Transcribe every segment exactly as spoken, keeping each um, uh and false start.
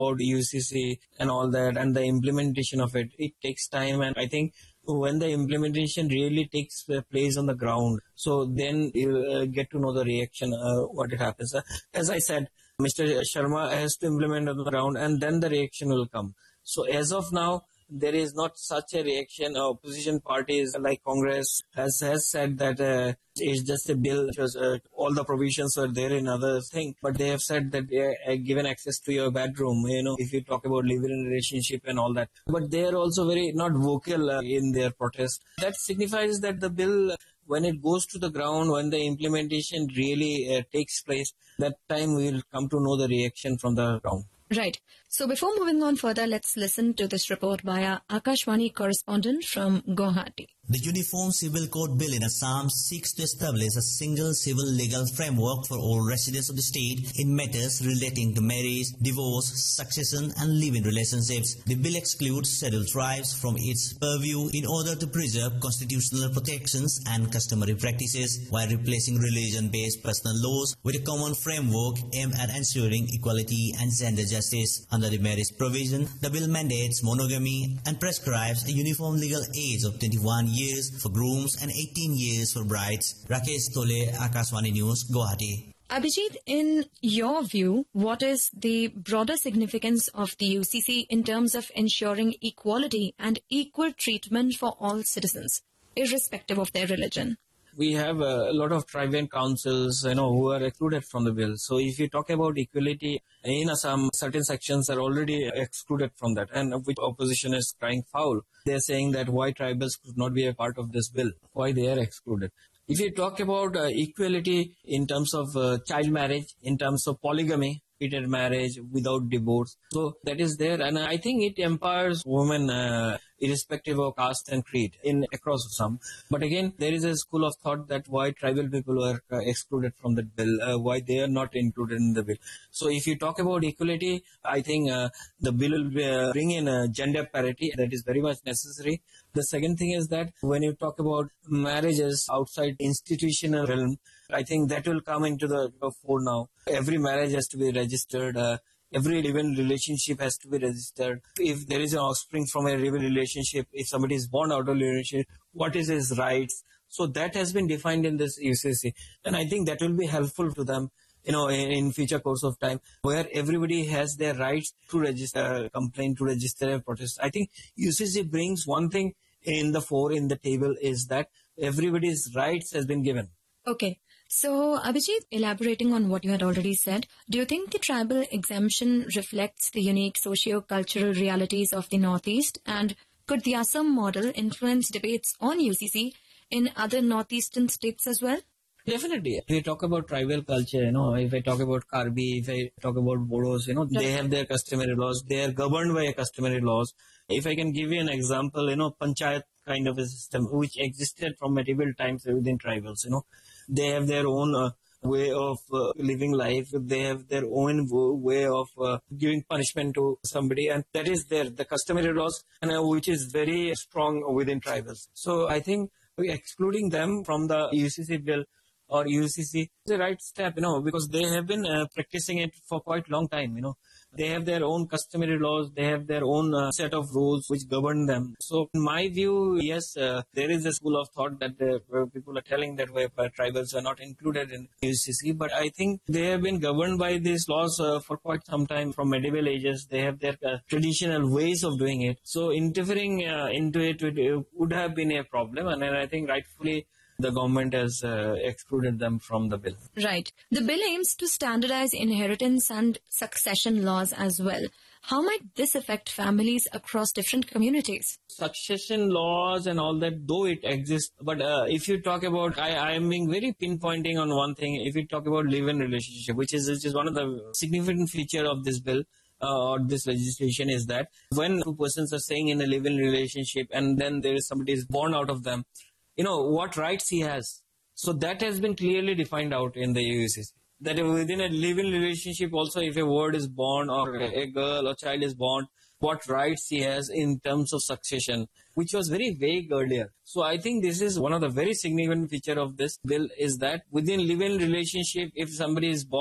about U C C and all that and the implementation of it, it takes time. And I think when the implementation really takes place on the ground, so then you uh, get to know the reaction, uh, what it happens. Uh, as I said, Mister Sharma has to implement on the ground and then the reaction will come. So as of now, there is not such a reaction. Opposition parties like Congress has, has said that uh, it's just a bill because uh, all the provisions are there in other things. But they have said that they are given access to your bedroom, you know, if you talk about living relationship and all that. But they are also very not vocal uh, in their protest. That signifies that the bill, when it goes to the ground, when the implementation really uh, takes place, that time we will come to know the reaction from the ground. Right. So before moving on further, let's listen to this report by our Akashvani correspondent from Guwahati. The Uniform Civil Code Bill in Assam seeks to establish a single civil legal framework for all residents of the state in matters relating to marriage, divorce, succession and live-in relationships. The bill excludes scheduled tribes from its purview in order to preserve constitutional protections and customary practices while replacing religion-based personal laws with a common framework aimed at ensuring equality and gender justice. Under the marriage provision, the bill mandates monogamy and prescribes a uniform legal age of twenty-one years for grooms and eighteen years for brides. Rakesh Tole, Akashvani News, Guwahati. Abhijit, in your view, what is the broader significance of the U C C in terms of ensuring equality and equal treatment for all citizens, irrespective of their religion? We have a lot of tribal councils, you know, who are excluded from the bill. So if you talk about equality in Assam, certain sections are already excluded from that, and which opposition is crying foul. They're saying that why tribals could not be a part of this bill, why they are excluded. If you talk about uh, equality in terms of uh, child marriage, in terms of polygamy, repeated marriage without divorce, so that is there, and I think it empowers women uh, irrespective of caste and creed in across Assam. But again, there is a school of thought that why tribal people were uh, excluded from the bill, uh, why they are not included in the bill. So if you talk about equality, I think uh, the bill will be, uh, bring in uh, gender parity. That is very much necessary. The second thing is that when you talk about marriages outside institutional realm, I think that will come into the fore now. Every marriage has to be registered. Uh, every living relationship has to be registered. If there is an offspring from a living relationship, if somebody is born out of a relationship, what is his rights? So that has been defined in this U C C. And I think that will be helpful to them, you know, in, in future course of time, where everybody has their rights to register, complain, to register a protest. I think U C C brings one thing in the fore, in the table, is that everybody's rights has been given. Okay. So, Abhijit, elaborating on what you had already said, do you think the tribal exemption reflects the unique socio-cultural realities of the Northeast? And could the Assam model influence debates on U C C in other Northeastern states as well? Definitely. If we talk about tribal culture, you know, if I talk about Karbi, if I talk about Bodos, you know, Right. they have their customary laws. They are governed by customary laws. If I can give you an example, you know, Panchayat kind of a system which existed from medieval times within tribals, you know, they have their own uh, way of uh, living life. They have their own w- way of uh, giving punishment to somebody, and that is there, the customary laws, and uh, which is very strong within tribals. So I think excluding them from the U C C bill or U C C is the right step, you know, because they have been uh, practicing it for quite a long time, you know. They have their own customary laws, they have their own uh, set of rules which govern them. So in my view, yes, uh, there is a school of thought that uh, where people are telling that where uh, tribals are not included in U C C, but I think they have been governed by these laws uh, for quite some time, from medieval ages. They have their uh, traditional ways of doing it. So interfering uh, into it would, uh, would have been a problem, and then I think rightfully the government has uh, excluded them from the bill. Right. The bill aims to standardize inheritance and succession laws as well. How might this affect families across different communities? Succession laws and all that, though it exists, but uh, if you talk about, I, I am being very pinpointing on one thing. If you talk about live-in relationship, which is, which is one of the significant feature of this bill, uh, or this legislation, is that when two persons are staying in a live-in relationship and then there is somebody is born out of them, you know, what rights he has. So that has been clearly defined out in the U C C. That within a living relationship also, if a ward is born or a girl or child is born, what rights he has in terms of succession, which was very vague earlier. So I think this is one of the very significant feature of this bill, is that within living relationship, if somebody is born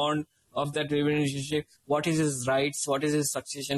of that relationship, what is his rights, what is his succession